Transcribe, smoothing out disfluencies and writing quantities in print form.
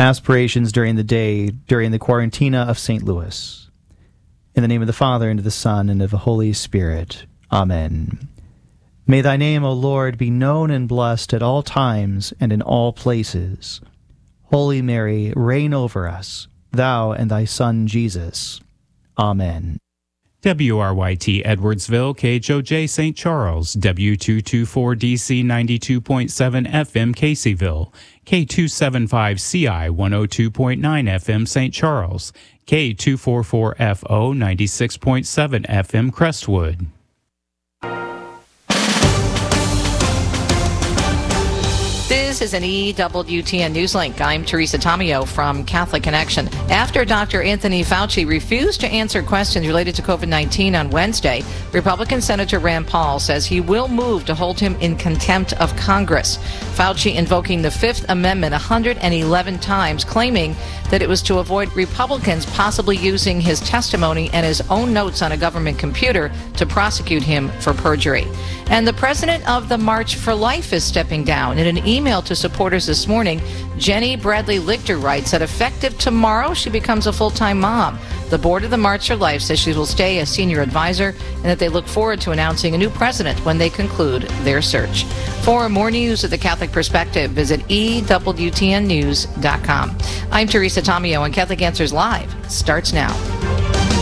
Aspirations during the day, during the Quarantina of St. Louis. In the name of the Father, and of the Son, and of the Holy Spirit. Amen. May thy name, O Lord, be known and blessed at all times and in all places. Holy Mary, reign over us, thou and thy Son Jesus. Amen. WRYT Edwardsville, KHOJ St. Charles, W224DC 92.7 FM Caseyville, K275CI 102.9 FM St. Charles, K244FO 96.7 FM Crestwood. This is an EWTN Newslink. I'm Teresa Tomeo from Catholic Connection. After Dr. Anthony Fauci refused to answer questions related to COVID-19 on Wednesday, Republican Senator Rand Paul says he will move to hold him in contempt of Congress. Fauci invoking the Fifth Amendment 111 times, claiming that it was to avoid Republicans possibly using his testimony and his own notes on a government computer to prosecute him for perjury. And the president of the March for Life is stepping down. In an email to supporters this morning, Jenny Bradley Lichter writes that effective tomorrow, she becomes a full-time mom. The board of the March for Life says she will stay as senior advisor and that they look forward to announcing a new president when they conclude their search. For more news of the Catholic Perspective, visit EWTNnews.com. I'm Teresa Tomeo, and Catholic Answers Live starts now.